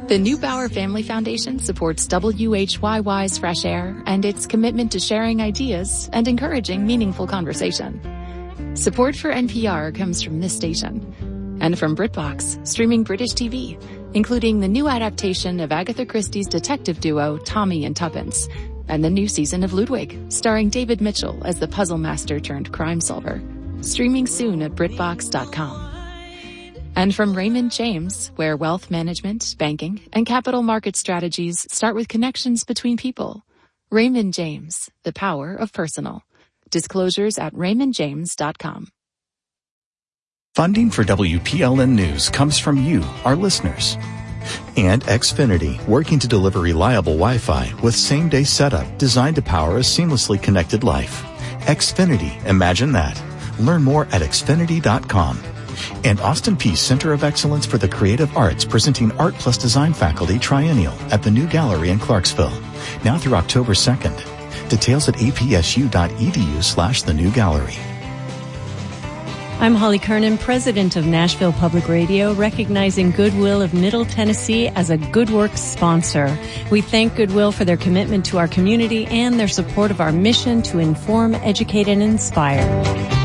The Neubauer Family Foundation supports WHYY's Fresh Air and its commitment to sharing ideas and encouraging meaningful conversation. Support for NPR comes from this station and from BritBox, streaming British TV, including the new adaptation of Agatha Christie's detective duo Tommy and Tuppence, and the new season of Ludwig, starring David Mitchell as the puzzle master turned crime solver. Streaming soon at BritBox.com. And from Raymond James, where wealth management, banking, and capital market strategies start with connections between people. Raymond James, the power of personal. Disclosures at raymondjames.com. Funding for WPLN News comes from you, our listeners. And Xfinity, working to deliver reliable Wi-Fi with same-day setup designed to power a seamlessly connected life. Xfinity, imagine that. Learn more at xfinity.com. And Austin Peay Center of Excellence for the Creative Arts presenting Art Plus Design Faculty Triennial at the New Gallery in Clarksville. Now through October 2nd. Details at apsu.edu/the New Gallery. I'm Holly Kernan, president of Nashville Public Radio, recognizing Goodwill of Middle Tennessee as a Good Works sponsor. We thank Goodwill for their commitment to our community and their support of our mission to inform, educate, and inspire.